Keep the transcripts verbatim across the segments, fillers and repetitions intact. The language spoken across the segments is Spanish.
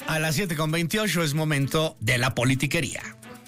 A las siete con veintiocho es momento de la politiquería.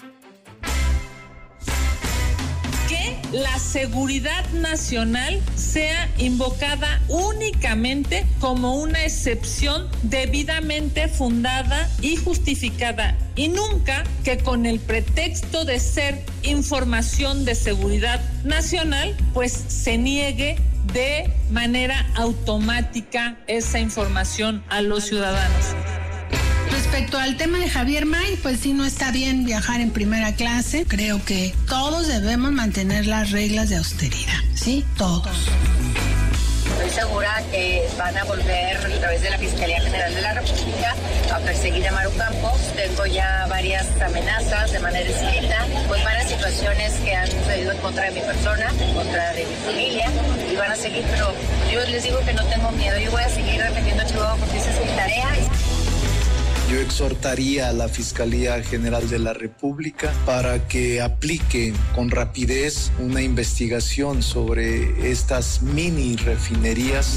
Que la seguridad nacional sea invocada únicamente como una excepción debidamente fundada y justificada, y nunca que con el pretexto de ser información de seguridad nacional, pues se niegue de manera automática esa información a los ciudadanos. Respecto al tema de Javier May, pues sí, no está bien viajar en primera clase. Creo que todos debemos mantener las reglas de austeridad, ¿sí? Todos. Estoy segura que van a volver a través de la Fiscalía General de la República a perseguir a Maru Campos. Tengo ya varias amenazas de manera escrita, pues varias situaciones que han sucedido en contra de mi persona, en contra de mi familia, y van a seguir, pero yo les digo que no tengo miedo. Yo voy a seguir defendiendo a Chihuahua porque esa es mi tarea. Yo exhortaría a la Fiscalía General de la República para que aplique con rapidez una investigación sobre estas mini refinerías.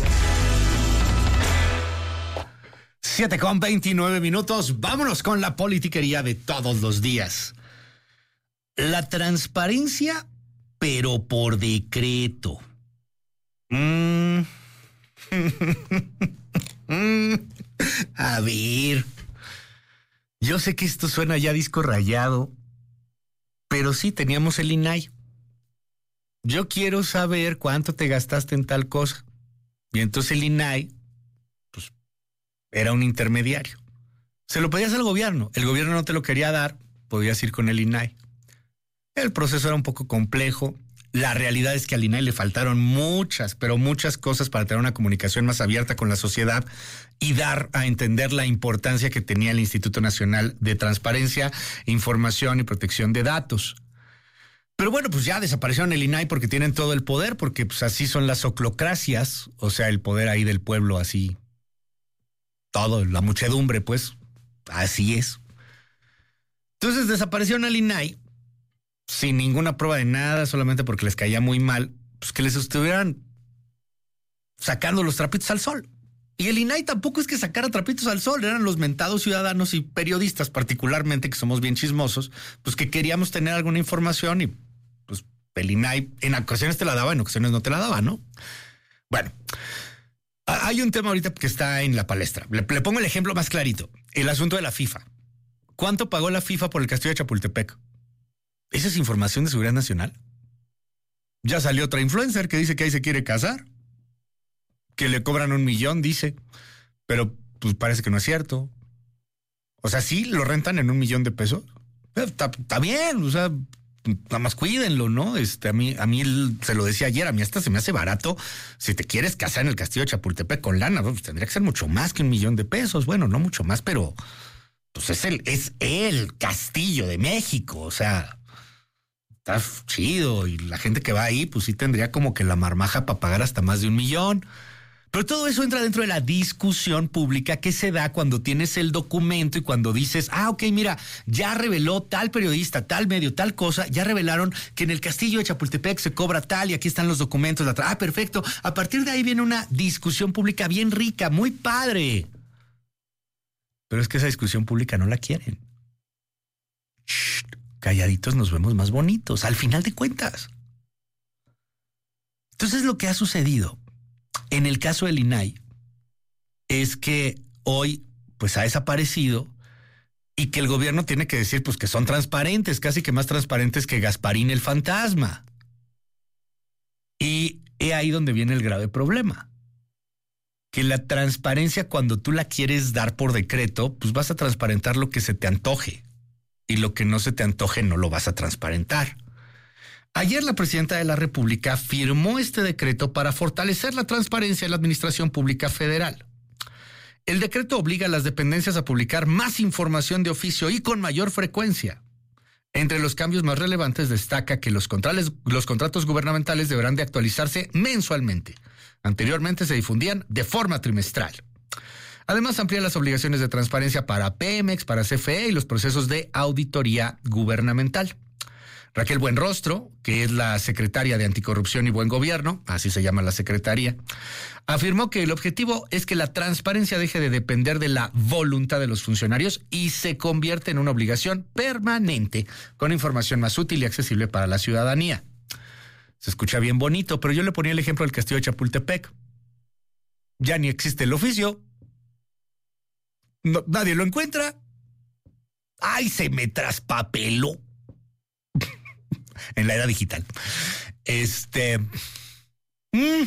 siete con veintinueve minutos. Vámonos con la politiquería de todos los días. La transparencia, pero por decreto. Mm. A ver. Yo sé que esto suena ya disco rayado, pero sí teníamos el I N A I. Yo quiero saber cuánto te gastaste en tal cosa. Y entonces el I N A I, pues, era un intermediario. Se lo pedías al gobierno. El gobierno no te lo quería dar, podías ir con el I N A I. El proceso era un poco complejo. La realidad es que al I N A I le faltaron muchas, pero muchas cosas para tener una comunicación más abierta con la sociedad y dar a entender la importancia que tenía el Instituto Nacional de Transparencia, Información y Protección de Datos. Pero bueno, pues ya desaparecieron el I N A I porque tienen todo el poder, porque pues así son las oclocracias, o sea, el poder ahí del pueblo, así, todo, la muchedumbre, pues, así es. Entonces desaparecieron el I N A I sin ninguna prueba de nada, solamente porque les caía muy mal, pues que les estuvieran sacando los trapitos al sol. Y el I N A I tampoco es que sacara trapitos al sol, eran los mentados ciudadanos y periodistas, particularmente, que somos bien chismosos, pues que queríamos tener alguna información y pues el I N A I en ocasiones te la daba, en ocasiones no te la daba, ¿no? Bueno, hay un tema ahorita que está en la palestra. Le, le pongo el ejemplo más clarito, el asunto de la FIFA. ¿Cuánto pagó la FIFA por el castillo de Chapultepec? ¿Esa es información de seguridad nacional? Ya salió otra influencer que dice que ahí se quiere casar, que le cobran un millón, dice, pero pues parece que no es cierto. O sea, sí lo rentan en un millón de pesos. Está, está bien, o sea, nada más cuídenlo, ¿no? Este, a mí, a mí se lo decía ayer, a mí hasta se me hace barato. Si te quieres casar en el castillo de Chapultepec con lana, pues tendría que ser mucho más que un millón de pesos. Bueno, no mucho más, pero pues es el, es el castillo de México, o sea, está chido, y la gente que va ahí, pues sí tendría como que la marmaja para pagar hasta más de un millón. Pero todo eso entra dentro de la discusión pública que se da cuando tienes el documento y cuando dices, ah, ok, mira, ya reveló tal periodista, tal medio, tal cosa, ya revelaron que en el castillo de Chapultepec se cobra tal y aquí están los documentos. La tra- ah, perfecto. A partir de ahí viene una discusión pública bien rica, muy padre. Pero es que esa discusión pública no la quieren. Shh. Calladitos nos vemos más bonitos, al final de cuentas. Entonces lo que ha sucedido en el caso del I N A I es que hoy pues ha desaparecido y que el gobierno tiene que decir pues que son transparentes, casi que más transparentes que Gasparín el fantasma. Y es ahí donde viene el grave problema. Que la transparencia, cuando tú la quieres dar por decreto, pues vas a transparentar lo que se te antoje. Y lo que no se te antoje no lo vas a transparentar. Ayer la presidenta de la República firmó este decreto para fortalecer la transparencia en la administración pública federal. El decreto obliga a las dependencias a publicar más información de oficio y con mayor frecuencia. Entre los cambios más relevantes destaca que los, contrales, los contratos gubernamentales deberán de actualizarse mensualmente. Anteriormente se difundían de forma trimestral. Además, amplía las obligaciones de transparencia para Pemex, para C F E y los procesos de auditoría gubernamental. Raquel Buenrostro, que es la secretaria de Anticorrupción y Buen Gobierno, así se llama la secretaría, afirmó que el objetivo es que la transparencia deje de depender de la voluntad de los funcionarios y se convierta en una obligación permanente con información más útil y accesible para la ciudadanía. Se escucha bien bonito, pero yo le ponía el ejemplo del Castillo de Chapultepec. Ya ni existe el oficio. No, nadie lo encuentra. ¡Ay, se me traspapeló! En la era digital. Este. Mmm,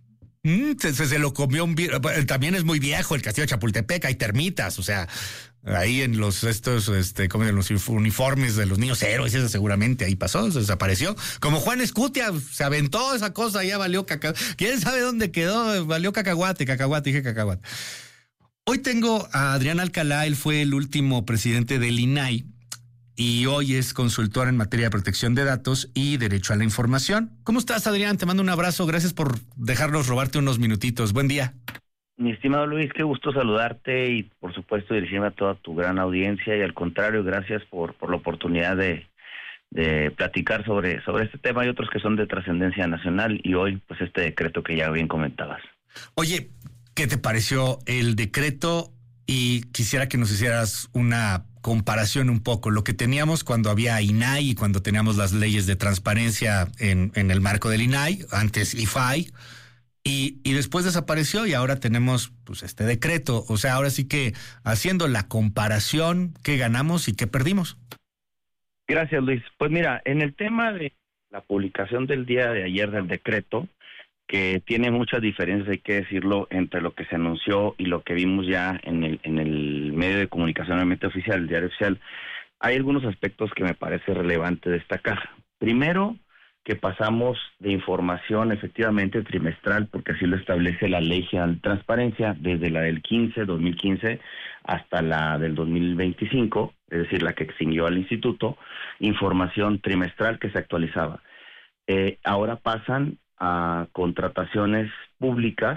mmm, se, se, se lo comió un. También es muy viejo el Castillo de Chapultepec. Hay termitas, o sea, ahí en los estos, este, como en los uniformes de los niños héroes, eso seguramente ahí pasó, se desapareció. Como Juan Escutia, se aventó esa cosa, ya valió cacahuate. ¿Quién sabe dónde quedó? Valió cacahuate, cacahuate, dije cacahuate. Hoy tengo a Adrián Alcalá, él fue el último presidente del I N A I. Y hoy es consultor en materia de protección de datos y derecho a la información. ¿Cómo estás, Adrián? Te mando un abrazo. Gracias por dejarnos robarte unos minutitos. Buen día. Mi estimado Luis, qué gusto saludarte y, por supuesto, dirigirme a toda tu gran audiencia. Y al contrario, gracias por, por la oportunidad de, de platicar sobre, sobre este tema y otros que son de trascendencia nacional. Y hoy, pues, este decreto que ya bien comentabas. Oye, ¿qué te pareció el decreto? Y quisiera que nos hicieras una comparación un poco, lo que teníamos cuando había I N A I y cuando teníamos las leyes de transparencia en, en el marco del I N A I, antes I F A I, y, y después desapareció y ahora tenemos pues este decreto. O sea, ahora sí que haciendo la comparación, ¿qué ganamos y qué perdimos? Gracias, Luis. Pues mira, en el tema de la publicación del día de ayer del decreto, que tiene muchas diferencias, hay que decirlo, entre lo que se anunció y lo que vimos ya en el en el medio de comunicación realmente oficial, el diario oficial, hay algunos aspectos que me parece relevante destacar. Primero, que pasamos de información efectivamente trimestral, porque así lo establece la Ley General de Transparencia, desde la del quince, dos mil quince, hasta la del dos mil veinticinco, es decir, la que extinguió al instituto, información trimestral que se actualizaba. Eh, ahora pasan a contrataciones públicas,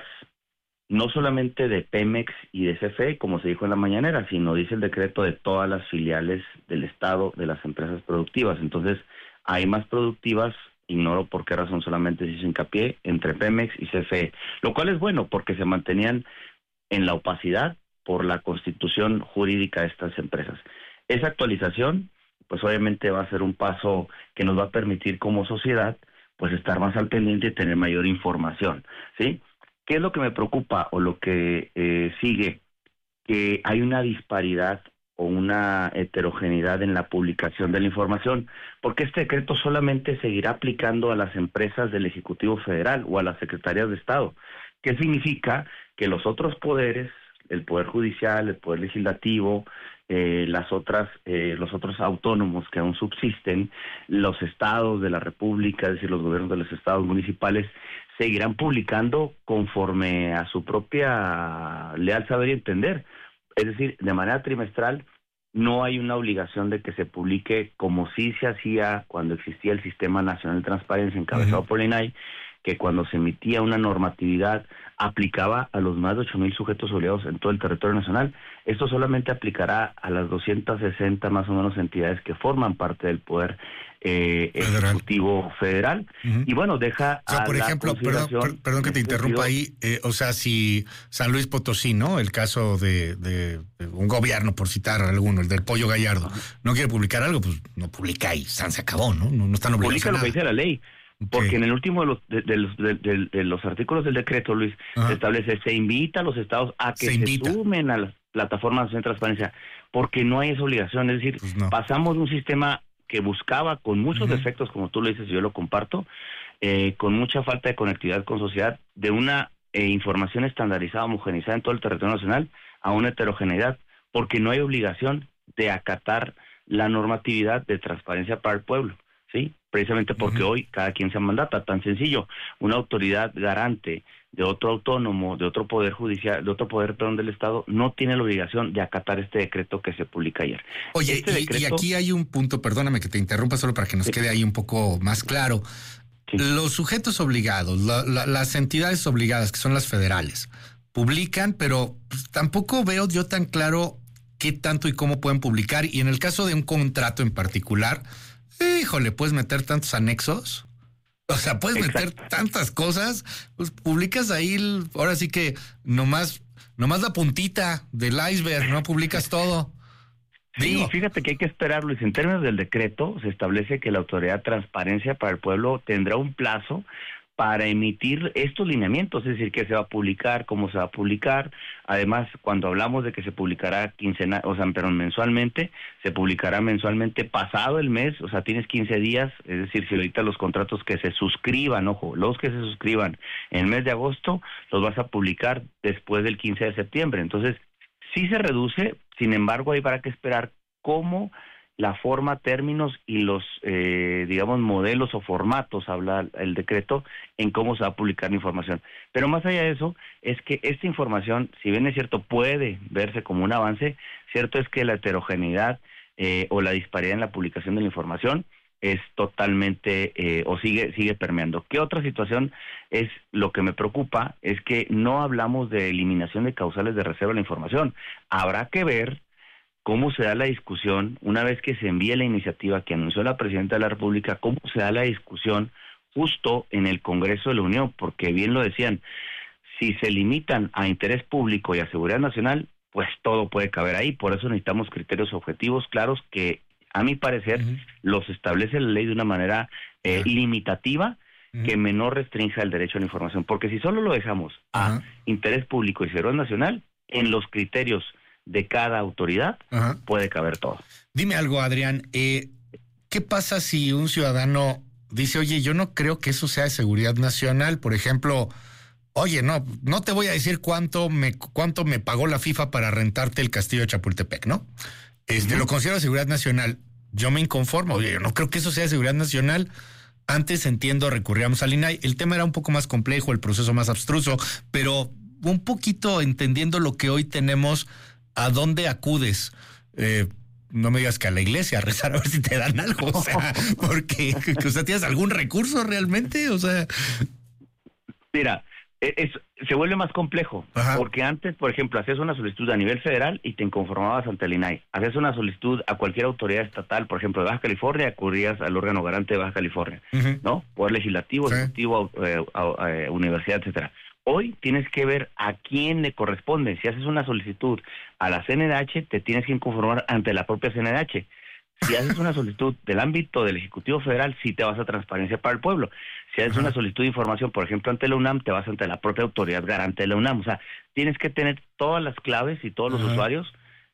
no solamente de Pemex y de C F E, como se dijo en la mañanera, sino dice el decreto de todas las filiales del Estado, de las empresas productivas. Entonces, hay más productivas, ignoro por qué razón solamente se hizo hincapié, entre Pemex y C F E, lo cual es bueno porque se mantenían en la opacidad por la constitución jurídica de estas empresas. Esa actualización, pues obviamente va a ser un paso que nos va a permitir como sociedad pues estar más al pendiente y tener mayor información, ¿sí? ¿Qué es lo que me preocupa o lo que eh, sigue? Que hay una disparidad o una heterogeneidad en la publicación de la información, porque este decreto solamente seguirá aplicando a las empresas del Ejecutivo Federal o a las Secretarías de Estado. ¿Qué significa? Que los otros poderes, el Poder Judicial, el Poder Legislativo, Eh, las otras, eh, los otros autónomos que aún subsisten, los estados de la República, es decir, los gobiernos de los estados municipales, seguirán publicando conforme a su propia leal saber y entender. Es decir, de manera trimestral, no hay una obligación de que se publique como sí se hacía cuando existía el Sistema Nacional de Transparencia encabezado uh-huh. por el I N A I, que cuando se emitía una normatividad aplicaba a los más de ocho mil sujetos obligados en todo el territorio nacional. Esto solamente aplicará a las doscientas sesenta más o menos entidades que forman parte del poder eh, federal. ejecutivo federal. Uh-huh. Y bueno, deja o sea, por a ejemplo, perdón, per, perdón que te interrumpa ahí, eh, o sea, si San Luis Potosí, ¿no? El caso de, de, de un gobierno, por citar alguno, el del Pollo Gallardo, uh-huh. no quiere publicar algo, pues no publica y San se acabó, ¿no? No, no están obligados Publica a lo nada. que dice la ley. Porque okay. en el último de los, de, de, los, de, de, de los artículos del decreto, Luis, uh-huh. se establece, se invita a los estados a que se, se sumen a las plataformas de transparencia, porque no hay esa obligación. Es decir, pues no. pasamos de un sistema que buscaba con muchos uh-huh. defectos, como tú lo dices, yo lo comparto, eh, con mucha falta de conectividad con sociedad, de una eh, información estandarizada, homogeneizada en todo el territorio nacional, a una heterogeneidad, porque no hay obligación de acatar la normatividad de transparencia para el pueblo, ¿sí? Precisamente porque uh-huh. hoy cada quien se mandata, tan sencillo, una autoridad garante de otro autónomo, de otro poder judicial, de otro poder perdón, del Estado, no tiene la obligación de acatar este decreto que se publica ayer. Oye, este y, decreto... y aquí hay un punto, perdóname que te interrumpa solo para que nos sí. quede ahí un poco más claro. Sí. Los sujetos obligados, la, la, las entidades obligadas, que son las federales, publican, pero pues, tampoco veo yo tan claro qué tanto y cómo pueden publicar, y en el caso de un contrato en particular, Híjole, ¿puedes meter tantos anexos? O sea, puedes Exacto. meter tantas cosas, pues publicas ahí, el, ahora sí que nomás, nomás la puntita del iceberg, no publicas todo. Sí, Digo. fíjate que hay que esperar, Luis. En términos del decreto, se establece que la Autoridad de Transparencia para el Pueblo tendrá un plazo para emitir estos lineamientos, es decir, que se va a publicar, cómo se va a publicar. Además, cuando hablamos de que se publicará quincenal, o sea, perdón, mensualmente, se publicará mensualmente pasado el mes, o sea, tienes quince días, es decir, si ahorita los contratos que se suscriban, ojo, los que se suscriban en el mes de agosto, los vas a publicar después del quince de septiembre. Entonces, sí se reduce, sin embargo, hay para que esperar cómo la forma, términos y los, eh, digamos, modelos o formatos, habla el decreto, en cómo se va a publicar la información. Pero más allá de eso, es que esta información, si bien es cierto, puede verse como un avance, cierto es que la heterogeneidad eh, o la disparidad en la publicación de la información es totalmente, eh, o sigue sigue permeando. ¿Qué otra situación es lo que me preocupa? Es que no hablamos de eliminación de causales de reserva de la información. Habrá que ver cómo se da la discusión, una vez que se envíe la iniciativa que anunció la Presidenta de la República, cómo se da la discusión justo en el Congreso de la Unión, porque bien lo decían, si se limitan a interés público y a seguridad nacional, pues todo puede caber ahí. Por eso necesitamos criterios objetivos claros que, a mi parecer, uh-huh. los establece la ley de una manera eh, uh-huh. limitativa, uh-huh. que menor restrinja el derecho a la información. Porque si solo lo dejamos uh-huh. a interés público y seguridad nacional, en los criterios de cada autoridad, Ajá. puede caber todo. Dime algo, Adrián, eh, ¿qué pasa si un ciudadano dice, oye, yo no creo que eso sea de seguridad nacional? Por ejemplo, oye, no, no te voy a decir cuánto me, cuánto me pagó la FIFA para rentarte el castillo de Chapultepec, ¿no? Este, uh-huh. Lo considero seguridad nacional. Yo me inconformo, oye, yo no creo que eso sea de seguridad nacional. Antes, entiendo, recurríamos al I N A I. El tema era un poco más complejo, el proceso más abstruso, pero un poquito entendiendo lo que hoy tenemos. ¿A dónde acudes? Eh, no me digas que a la iglesia a rezar a ver si te dan algo, o sea, porque, o sea, ¿tienes algún recurso realmente? O sea, mira, es, se vuelve más complejo, Ajá. porque antes, por ejemplo, hacías una solicitud a nivel federal y te inconformabas ante el I N A I. Hacías una solicitud a cualquier autoridad estatal, por ejemplo, de Baja California, acudías al órgano garante de Baja California, uh-huh. ¿no? Poder legislativo, sí. ejecutivo, eh, eh, universidad, etcétera. Hoy tienes que ver a quién le corresponde. Si haces una solicitud a la C N D H, te tienes que conformar ante la propia C N D H. Si haces una solicitud del ámbito del Ejecutivo Federal, sí te vas a Transparencia para el Pueblo. Si haces Ajá. una solicitud de información, por ejemplo, ante la UNAM, te vas ante la propia autoridad garante de la UNAM. O sea, tienes que tener todas las claves y todos Ajá. los usuarios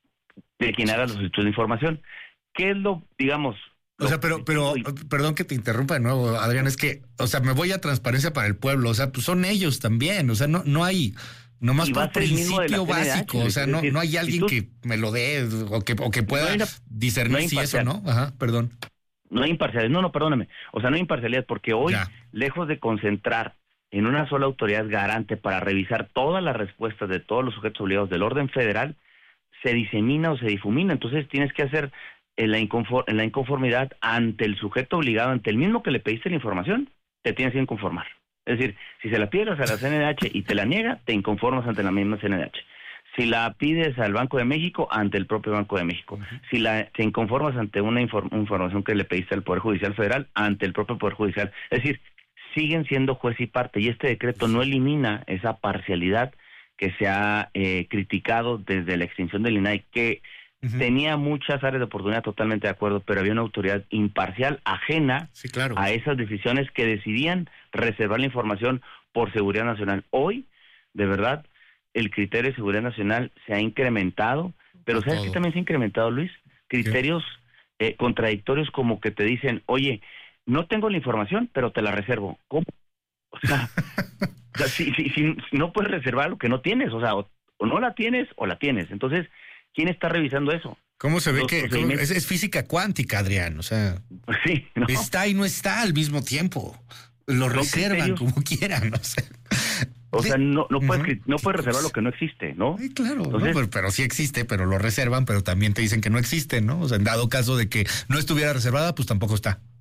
de quien haga la solicitud de información. ¿Qué es lo, digamos... O sea, pero, pero, perdón que te interrumpa de nuevo, Adrián, es que, o sea, me voy a Transparencia para el Pueblo, o sea, pues son ellos también, o sea, no, no hay, nomás por principio básico, o sea, no, no hay alguien que me lo dé o que, o que pueda no discernir no si eso, ¿no? Ajá, perdón. No hay imparcialidad, no, no, perdóname, o sea, no hay imparcialidad porque hoy, ya. lejos de concentrar en una sola autoridad garante para revisar todas las respuestas de todos los sujetos obligados del orden federal, se disemina o se difumina, entonces tienes que hacer... En la, inconform- en la inconformidad ante el sujeto obligado, ante el mismo que le pediste la información, te tienes que inconformar. Es decir, si se la pides a la C N D H y te la niega, te inconformas ante la misma C N D H. Si la pides al Banco de México, ante el propio Banco de México. Uh-huh. Si la te inconformas ante una inform- información que le pediste al Poder Judicial Federal, ante el propio Poder Judicial. Es decir, siguen siendo juez y parte, y este decreto no elimina esa parcialidad que se ha eh, criticado desde la extinción del I N A I, que Uh-huh. tenía muchas áreas de oportunidad, totalmente de acuerdo, pero había una autoridad imparcial, ajena sí, claro. a esas decisiones que decidían reservar la información por seguridad nacional. Hoy, de verdad, el criterio de seguridad nacional se ha incrementado, pero ¿sabes todo. qué también se ha incrementado, Luis? Criterios eh, contradictorios como que te dicen, oye, no tengo la información, pero te la reservo. ¿Cómo? O sea, o sea si, si, si no puedes reservar lo que no tienes, o sea, o, o no la tienes o la tienes. Entonces, ¿quién está revisando eso? ¿Cómo se ve Los que cómo, es, es física cuántica, Adrián? O sea, sí, ¿no? Está y no está al mismo tiempo. Lo Los reservan criterios. como quieran, o sea. O sea, no, no, puedes, uh-huh. no puedes reservar lo que no existe, ¿no? Sí, claro, Entonces, no, pero, pero sí existe, pero lo reservan, pero también te dicen que no existe, ¿no? O sea, en dado caso de que no estuviera reservada, pues tampoco está.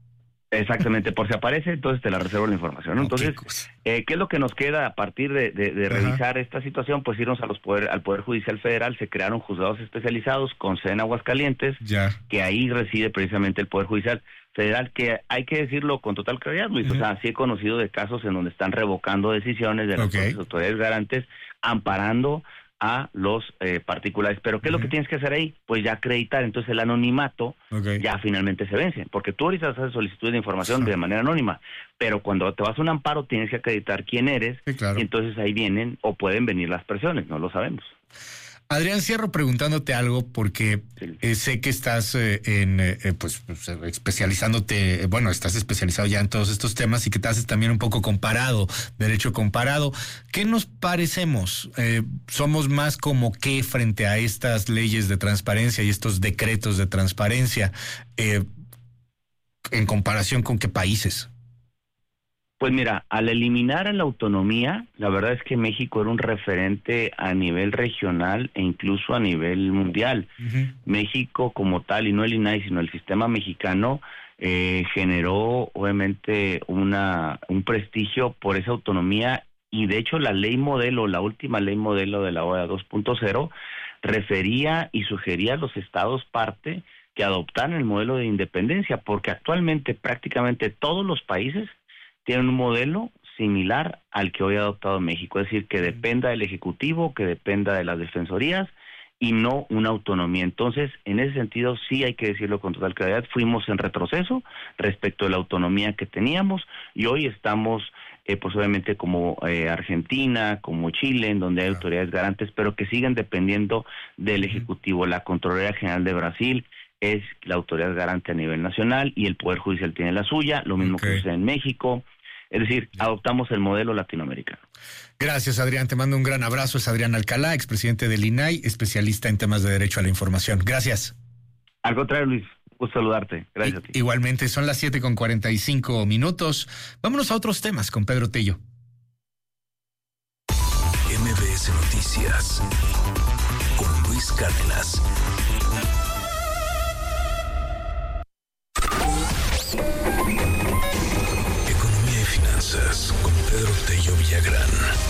Exactamente, por si aparece, entonces te la reservo la información, ¿no? Entonces, eh, ¿qué es lo que nos queda a partir de, de, de revisar esta situación? Pues irnos a los poder, al Poder Judicial Federal. Se crearon juzgados especializados con sede en Aguascalientes, ya. que ahí reside precisamente el Poder Judicial Federal, que hay que decirlo con total claridad, Luis. Uh-huh. O sea, sí he conocido de casos en donde están revocando decisiones de las okay. autoridades garantes, amparando a los eh, particulares. Pero ¿qué es uh-huh. lo que tienes que hacer ahí? Pues ya acreditar. Entonces el anonimato okay. ya finalmente se vence, porque tú ahorita haces solicitud de información uh-huh. de manera anónima, pero cuando te vas a un amparo tienes que acreditar quién eres, sí, claro. y entonces ahí vienen o pueden venir las presiones, no lo sabemos. Adrián, cierro preguntándote algo porque sí. eh, sé que estás eh, en, eh, pues, pues especializándote, bueno, estás especializado ya en todos estos temas y que te haces también un poco comparado, derecho comparado. ¿Qué nos parecemos? Eh, ¿Somos más como qué frente a estas leyes de transparencia y estos decretos de transparencia eh, en comparación con qué países? Pues mira, al eliminar la autonomía, la verdad es que México era un referente a nivel regional e incluso a nivel mundial. Uh-huh. México como tal, y no el I N A I, sino el sistema mexicano, eh, generó obviamente una un prestigio por esa autonomía, y de hecho la ley modelo, la última ley modelo de la O E A dos punto cero, refería y sugería a los estados parte que adoptaran el modelo de independencia, porque actualmente prácticamente todos los países tienen un modelo similar al que hoy ha adoptado México, es decir, que dependa del Ejecutivo, que dependa de las defensorías y no una autonomía. Entonces, en ese sentido, sí hay que decirlo con total claridad, fuimos en retroceso respecto de la autonomía que teníamos, y hoy estamos, eh, pues obviamente como eh, Argentina, como Chile, en donde hay autoridades garantes, pero que siguen dependiendo del Ejecutivo. La Contraloría General de Brasil es la autoridad garante a nivel nacional y el Poder Judicial tiene la suya, lo mismo okay. que sucede en México. Es decir, adoptamos el modelo latinoamericano. Gracias, Adrián. Te mando un gran abrazo. Es Adrián Alcalá, expresidente del I N A I, especialista en temas de derecho a la información. Gracias. Al contrario, Luis. Gusto saludarte. Gracias I- a ti. Igualmente, son las siete con cuarenta y cinco minutos. Vámonos a otros temas con Pedro Tello. M B S Noticias con Luis Cárdenas. Economía y finanzas con Pedro Tello Villagrán.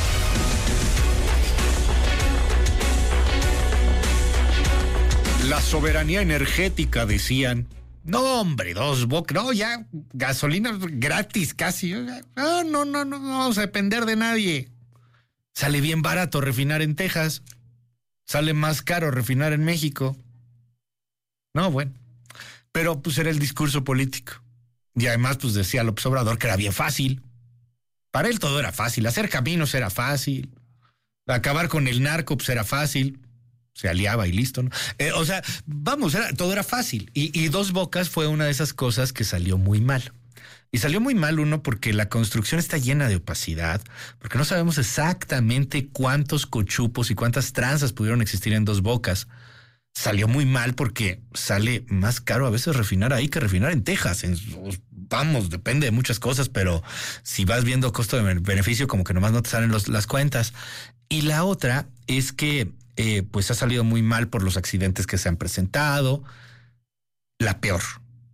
La soberanía energética, decían. No, hombre, dos bocas. No, ya, gasolina gratis casi. No, no, no, no, no vamos a depender de nadie. Sale bien barato refinar en Texas. Sale más caro refinar en México. No, bueno. Pero pues era el discurso político. Y además pues decía López Obrador que era bien fácil. Para él todo era fácil. Hacer caminos era fácil. Acabar con el narco pues era fácil. Se aliaba y listo, ¿no? Eh, o sea, vamos, era, todo era fácil. Y, y Dos Bocas fue una de esas cosas que salió muy mal. Y salió muy mal, uno, porque la construcción está llena de opacidad, porque no sabemos exactamente cuántos cochupos y cuántas tranzas pudieron existir en Dos Bocas. Salió muy mal porque sale más caro a veces refinar ahí que refinar en Texas. En, vamos, depende de muchas cosas, pero si vas viendo costo de beneficio, como que nomás no te salen los, las cuentas. Y la otra es que eh, pues ha salido muy mal por los accidentes que se han presentado. La peor.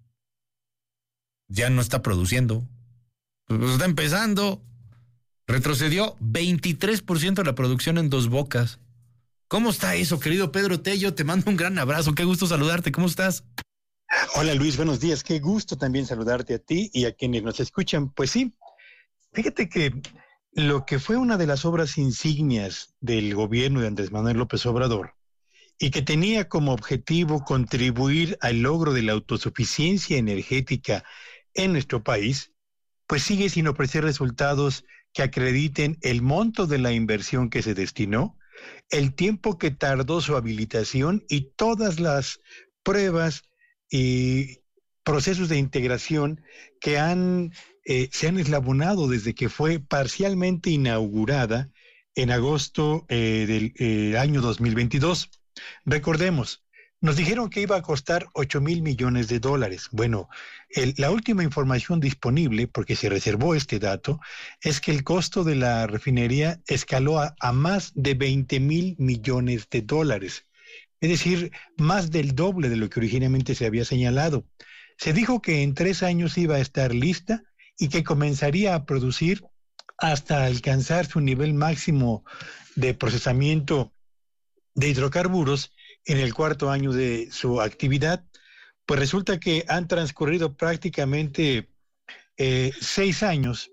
Ya no está produciendo. Pues está empezando. Retrocedió veintitrés por ciento de la producción en Dos Bocas. ¿Cómo está eso, querido Pedro Tello? Te mando un gran abrazo. Qué gusto saludarte. ¿Cómo estás? Hola, Luis. Buenos días. Qué gusto también saludarte a ti y a quienes nos escuchan. Pues sí, fíjate que lo que fue una de las obras insignias del gobierno de Andrés Manuel López Obrador y que tenía como objetivo contribuir al logro de la autosuficiencia energética en nuestro país, pues sigue sin ofrecer resultados que acrediten el monto de la inversión que se destinó, el tiempo que tardó su habilitación y todas las pruebas y procesos de integración que han, eh, se han eslabonado desde que fue parcialmente inaugurada en agosto eh, del eh, año dos mil veintidós. Recordemos, nos dijeron que iba a costar ocho mil millones de dólares. Bueno, el, la última información disponible, porque se reservó este dato, es que el costo de la refinería escaló a, a más de veinte mil millones de dólares. Es decir, más del doble de lo que originalmente se había señalado. Se dijo que en tres años iba a estar lista y que comenzaría a producir hasta alcanzar su nivel máximo de procesamiento de hidrocarburos en el cuarto año de su actividad. Pues resulta que han transcurrido prácticamente eh, seis años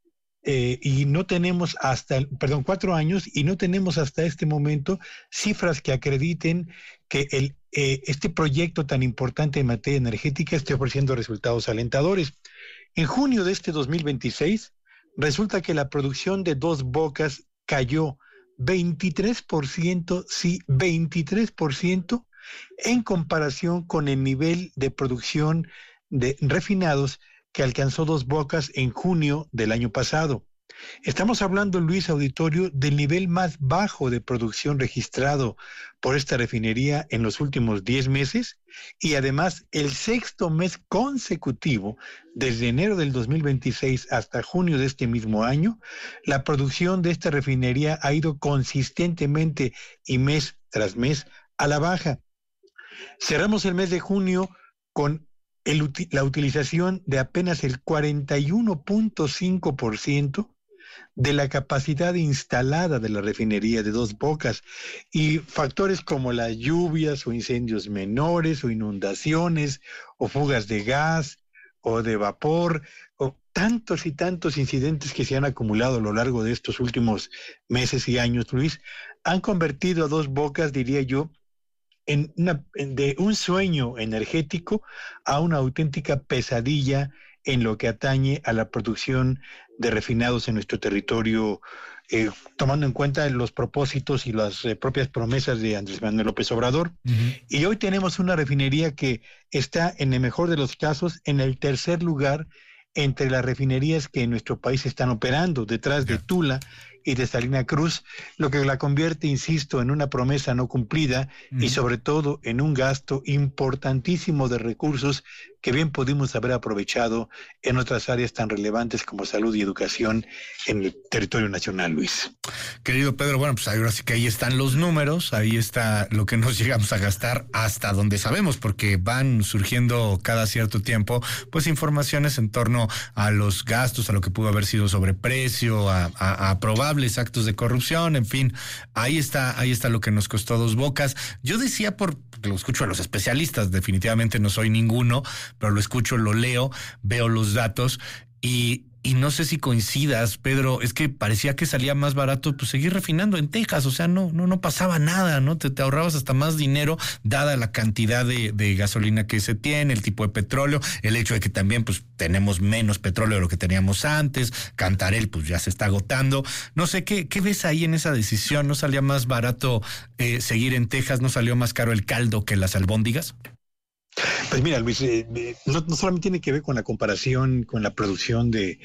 eh, y no tenemos hasta, perdón, cuatro años y no tenemos hasta este momento cifras que acrediten que el, eh, este proyecto tan importante en materia energética esté ofreciendo resultados alentadores. En junio de este dos mil veintiséis, resulta que la producción de Dos Bocas cayó veintitrés por ciento, sí, veintitrés por ciento en comparación con el nivel de producción de refinados que alcanzó Dos Bocas en junio del año pasado. Estamos hablando, Luis Auditorio, del nivel más bajo de producción registrado por esta refinería en los últimos diez meses y además el sexto mes consecutivo, desde enero del dos mil veintiséis hasta junio de este mismo año, la producción de esta refinería ha ido consistentemente y mes tras mes a la baja. Cerramos el mes de junio con el, la utilización de apenas el cuarenta y uno punto cinco por ciento de la capacidad instalada de la refinería de Dos Bocas, y factores como las lluvias o incendios menores o inundaciones o fugas de gas o de vapor o tantos y tantos incidentes que se han acumulado a lo largo de estos últimos meses y años, Luis, han convertido a Dos Bocas, diría yo, en una, de un sueño energético a una auténtica pesadilla en lo que atañe a la producción de refinados en nuestro territorio, eh, tomando en cuenta los propósitos y las eh, propias promesas de Andrés Manuel López Obrador. Uh-huh. Y hoy tenemos una refinería que está, en el mejor de los casos, en el tercer lugar entre las refinerías que en nuestro país están operando, detrás de Tula y de Salina Cruz, lo que la convierte, insisto, en una promesa no cumplida mm. y sobre todo en un gasto importantísimo de recursos que bien pudimos haber aprovechado en otras áreas tan relevantes como salud y educación en el territorio nacional, Luis. Querido Pedro, bueno, pues ahora sí que ahí están los números, ahí está lo que nos llegamos a gastar hasta donde sabemos, porque van surgiendo cada cierto tiempo pues informaciones en torno a los gastos, a lo que pudo haber sido sobreprecio, a, a, a probables actos de corrupción, en fin, ahí está, ahí está lo que nos costó Dos Bocas. Yo decía, por lo escucho a los especialistas, definitivamente no soy ninguno, pero lo escucho, lo leo, veo los datos y Y no sé si coincidas, Pedro, es que parecía que salía más barato pues seguir refinando en Texas, o sea, no no no pasaba nada, ¿no? Te, te ahorrabas hasta más dinero dada la cantidad de, de gasolina que se tiene, el tipo de petróleo, el hecho de que también pues tenemos menos petróleo de lo que teníamos antes, Cantarell pues ya se está agotando. No sé, ¿qué, qué ves ahí en esa decisión? ¿No salía más barato eh, seguir en Texas? ¿No salió más caro el caldo que las albóndigas? Pues mira, Luis, eh, no, no solamente tiene que ver con la comparación con la producción de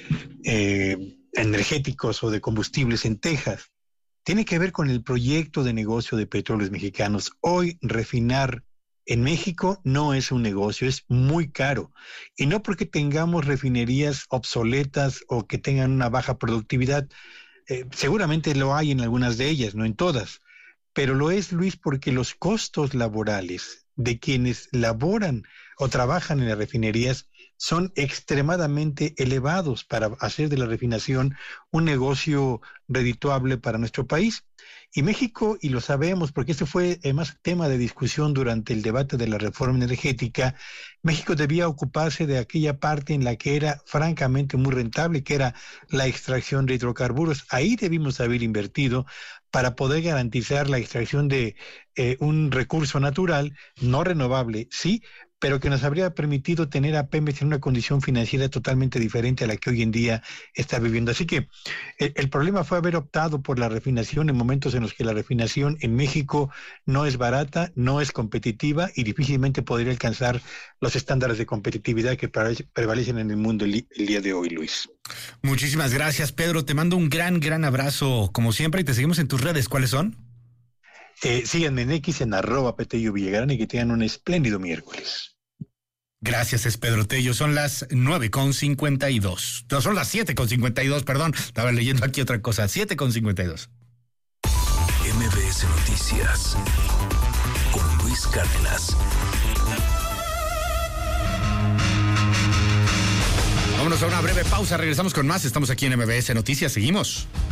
eh, energéticos o de combustibles en Texas, tiene que ver con el proyecto de negocio de Petróleos Mexicanos. Hoy refinar en México no es un negocio, es muy caro. Y no porque tengamos refinerías obsoletas o que tengan una baja productividad, eh, seguramente lo hay en algunas de ellas, no en todas, pero lo es, Luis, porque los costos laborales de quienes laboran o trabajan en las refinerías son extremadamente elevados para hacer de la refinación un negocio redituable para nuestro país. Y México, y lo sabemos porque este fue además tema de discusión durante el debate de la reforma energética, México debía ocuparse de aquella parte en la que era francamente muy rentable, que era la extracción de hidrocarburos. Ahí debimos haber invertido para poder garantizar la extracción de eh, un recurso natural, no renovable, sí, pero que nos habría permitido tener a Pemex en una condición financiera totalmente diferente a la que hoy en día está viviendo. Así que el, el problema fue haber optado por la refinación en momentos en los que la refinación en México no es barata, no es competitiva y difícilmente podría alcanzar los estándares de competitividad que prevalecen en el mundo el, el día de hoy, Luis. Muchísimas gracias, Pedro. Te mando un gran, gran abrazo como siempre y te seguimos en tus redes. ¿Cuáles son? Eh, síganme en X en arroba Petello Villagrán y que tengan un espléndido miércoles. Gracias, es Pedro Tello. Son las nueve con cincuenta y dos. No, son las siete con cincuenta y dos, perdón. Estaba leyendo aquí otra cosa. siete con cincuenta y dos. M B S Noticias con Luis Cárdenas. Vámonos a una breve pausa, regresamos con más. Estamos aquí en M B S Noticias, seguimos.